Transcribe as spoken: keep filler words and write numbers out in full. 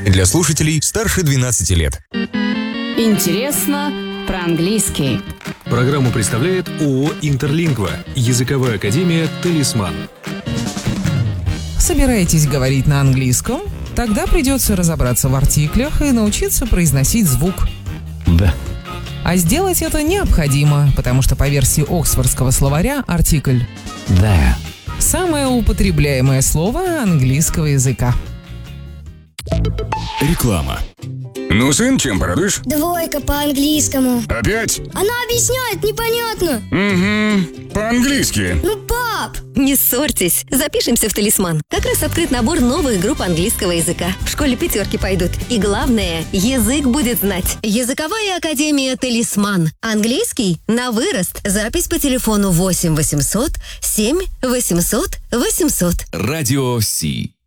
Для слушателей старше двенадцати лет. Интересно про английский. Программу представляет ООО «Интерлингва», языковая академия «Талисман». Собираетесь говорить на английском? Тогда придется разобраться в артиклях и научиться произносить звук. Да. А сделать это необходимо, потому что по версии Оксфордского словаря артикль Да. – самое употребляемое слово английского языка. Реклама. Ну, сын, чем порадуешь? Двойка по английскому. Опять? Она объясняет непонятно. Угу, по-английски. Ну, пап! Не ссорьтесь, запишемся в «Талисман». Как раз открыт набор новых групп английского языка. В школе пятерки пойдут. И главное, язык будет знать. Языковая академия «Талисман». Английский на вырост. Запись по телефону восемь восемьсот семь восемьсот восемьсот. Радио Си.